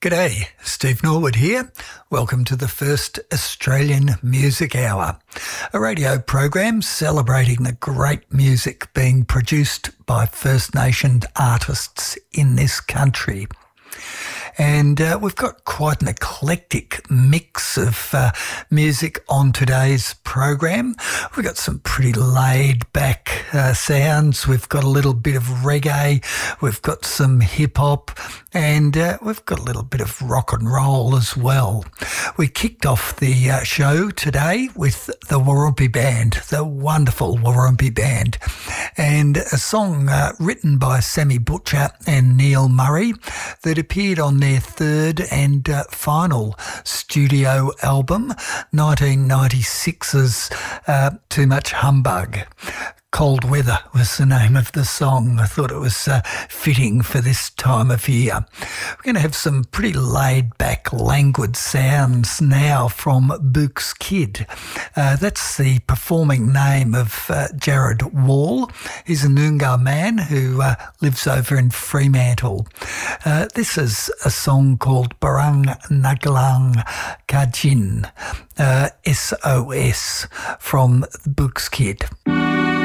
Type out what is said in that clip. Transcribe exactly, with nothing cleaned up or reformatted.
G'day, Steve Norwood here. Welcome to the first Australian Music Hour, a radio program celebrating the great music being produced by First Nation artists in this country. And uh, we've got quite an eclectic mix of uh, music on today's program. We've got some pretty laid-back uh, sounds. We've got a little bit of reggae. We've got some hip-hop. And uh, we've got a little bit of rock and roll as well. We kicked off the uh, show today with the Warumpi Band, the wonderful Warumpi Band, and a song uh, written by Sammy Butcher and Neil Murray that appeared on their third and uh, final studio album, nineteen ninety-six's uh, Too Much Humbug. Cold Weather was the name of the song. I thought it was uh, fitting for this time of year. We're going to have some pretty laid-back, languid sounds now from Book's Kid. Uh, that's the performing name of uh, Jared Wall. He's a Noongar man who uh, lives over in Fremantle. Uh, this is a song called Barang Naglang Kajin, uh, S O S, from Book's Kid.